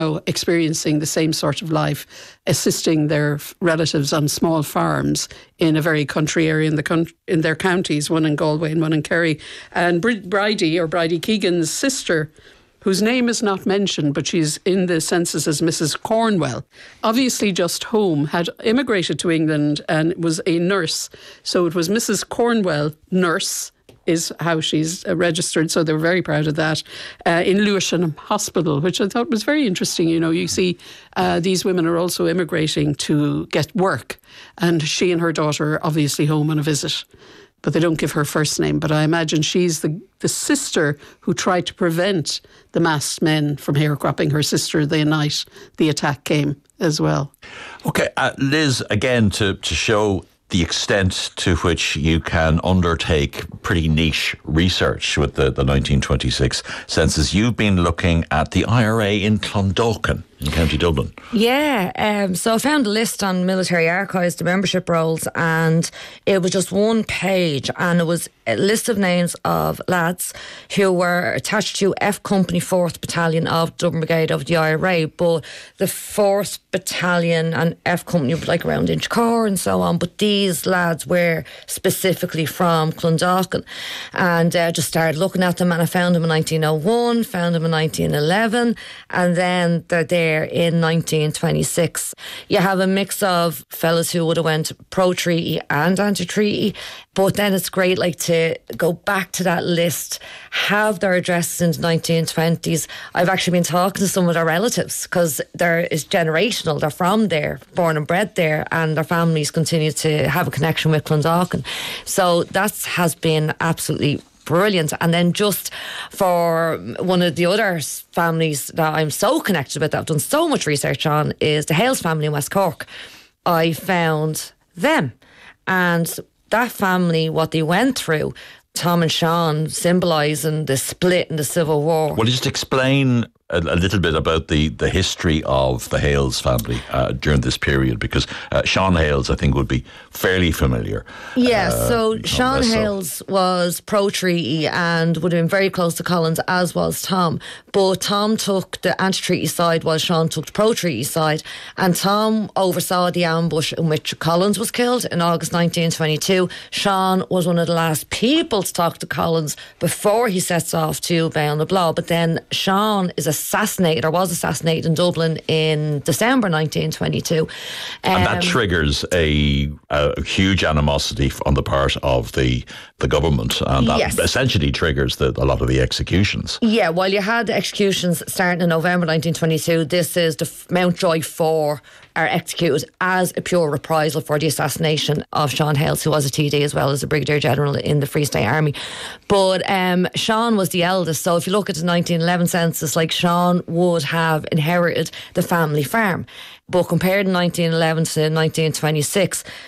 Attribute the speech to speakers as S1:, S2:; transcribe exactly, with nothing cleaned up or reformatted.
S1: experiencing the same sort of life, assisting their relatives on small farms in a very country area in the con- in their counties, one in Galway and one in Kerry. And Br- Bridie, or Bridie Keegan's sister, whose name is not mentioned, but she's in the census as Missus Cornwell, obviously just home, had immigrated to England and was a nurse. So it was Missus Cornwell, nurse, is how she's uh, registered, so they were very proud of that, uh, in Lewisham Hospital, which I thought was very interesting. You know, you see uh, these women are also immigrating to get work, and she and her daughter are obviously home on a visit, but they don't give her first name. But I imagine she's the, the sister who tried to prevent the masked men from haircropping her sister the night the attack came as well.
S2: OK, uh, Liz, again, to, to show the extent to which you can undertake pretty niche research with the, the nineteen twenty-six census. You've been looking at the I R A in Clondalkin in County Dublin.
S3: Yeah, um, so I found a list on Military Archives, the membership rolls, and it was just one page, and it was a list of names of lads who were attached to F Company fourth Battalion of Dublin Brigade of the I R A, but the fourth Battalion and F Company were like around Inchicore and so on, but these lads were specifically from Clondalkin, and I uh, just started looking at them, and I found them in nineteen oh one, found them in nineteen eleven, and then they're there in nineteen twenty-six. You have a mix of fellas who would have went pro-treaty and anti-treaty, but then it's great like to go back to that list, have their addresses in the nineteen twenties. I've actually been talking to some of their relatives because there is generational, they're from there, born and bred there, and their families continue to have a connection with Clondalkin. So that has been absolutely brilliant. And then just for one of the other families that I'm so connected with, that I've done so much research on, is the Hales family in West Cork. I found them, and that family, what they went through, Tom and Sean symbolising the split in the Civil War.
S2: Well, just explain a, a little bit about the, the history of the Hales family uh, during this period, because uh, Sean Hales, I think, would be fairly familiar.
S3: Yeah,
S2: uh,
S3: so Sean Hales so. was pro-treaty and would have been very close to Collins, as was Tom. But Tom took the anti-treaty side while Sean took the pro-treaty side. And Tom oversaw the ambush in which Collins was killed in August nineteen twenty-two. Sean was one of the last people to talk to Collins before he sets off to Bound the Blow. But then Sean is assassinated, or was assassinated, in Dublin in December nineteen twenty-two. Um,
S2: and that triggers a, a huge animosity on the part of the the government, and that
S3: yes.
S2: essentially triggers the, a lot of the executions.
S3: Yeah, while you had executions starting in November nineteen twenty-two, this is the Mountjoy Four are executed as a pure reprisal for the assassination of Sean Hales, who was a T D as well as a Brigadier General in the Free State Army. But um, Sean was the eldest, so if you look at the nineteen eleven census, like, Sean would have inherited the family farm. But compared in nineteen eleven to nineteen twenty-six,